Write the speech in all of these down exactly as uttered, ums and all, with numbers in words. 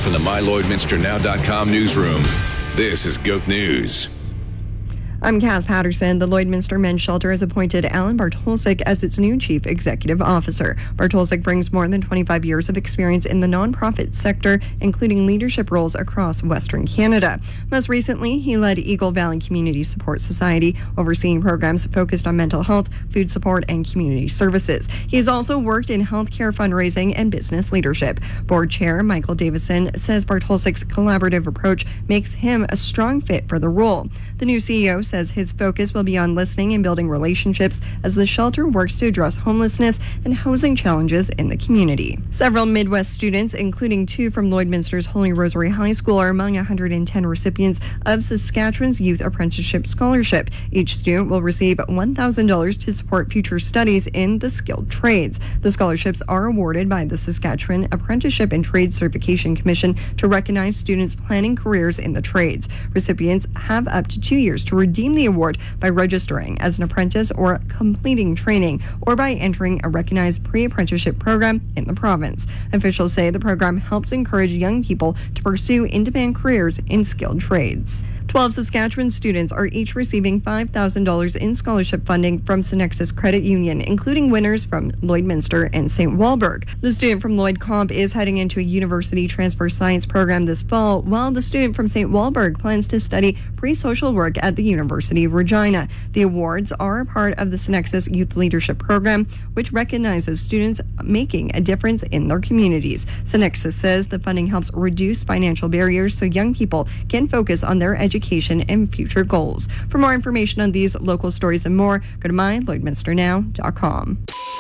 from the my lloydminster now dot com newsroom. This is Goat News. I'm Cass Patterson. The Lloydminster Men's Shelter has appointed Alan Bartolsik as its new Chief Executive Officer. Bartolsik brings more than twenty-five years of experience in the nonprofit sector, including leadership roles across Western Canada. Most recently, he led Eagle Valley Community Support Society, overseeing programs focused on mental health, food support, and community services. He has also worked in healthcare fundraising and business leadership. Board Chair Michael Davison says Bartolsik's collaborative approach makes him a strong fit for the role. The new C E O says his focus will be on listening and building relationships as the shelter works to address homelessness and housing challenges in the community. Several Midwest students, including two from Lloydminster's Holy Rosary High School, are among one hundred ten recipients of Saskatchewan's Youth Apprenticeship Scholarship. Each student will receive one thousand dollars to support future studies in the skilled trades. The scholarships are awarded by the Saskatchewan Apprenticeship and Trade Certification Commission to recognize students planning careers in the trades. Recipients have up to two years to redeem the award by registering as an apprentice or completing training, or by entering a recognized pre-apprenticeship program in the province. Officials say the program helps encourage young people to pursue in-demand careers in skilled trades. twelve Saskatchewan students are each receiving five thousand dollars in scholarship funding from Synexus Credit Union, including winners from Lloydminster and Saint Walburg. The student from Lloyd Comp is heading into a university transfer science program this fall, while the student from Saint Walburg plans to study pre-social work at the University of Regina. The awards are a part of the Synexus Youth Leadership Program, which recognizes students making a difference in their communities. Synexus says the funding helps reduce financial barriers so young people can focus on their education and future goals. For more information on these local stories and more, go to my lloydminster now dot com.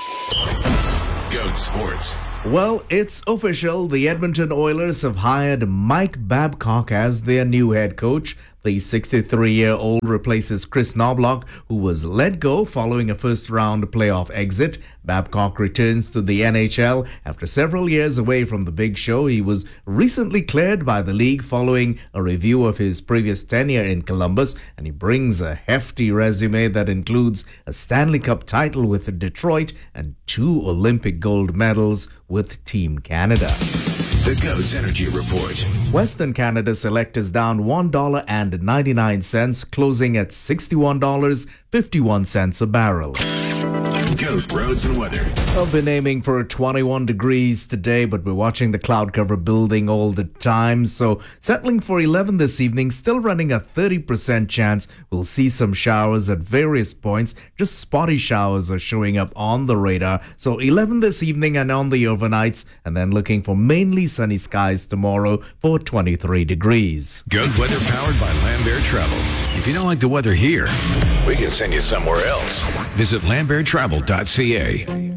Goat Sports. Well, it's official. The Edmonton Oilers have hired Mike Babcock as their new head coach. The sixty-three-year-old replaces Chris Knobloch, who was let go following a first-round playoff exit. Babcock returns to the N H L after several years away from the big show. He was recently cleared by the league following a review of his previous tenure in Columbus, and he brings a hefty resume that includes a Stanley Cup title with Detroit and two Olympic gold medals with Team Canada. The Goats Energy Report. Western Canada Select is down one dollar and ninety-nine cents, closing at sixty-one dollars and fifty-one cents a barrel. Goat roads and weather. I've been aiming for twenty-one degrees today, but we're watching the cloud cover building all the time. So settling for eleven this evening, still running a thirty percent chance we'll see some showers at various points. Just spotty showers are showing up on the radar. So eleven this evening and on the overnights, and then looking for mainly sunny skies tomorrow for twenty-three degrees. Good weather powered by Lambert Travel. If you don't like the weather here, we can send you somewhere else. Visit lambert travel dot c a.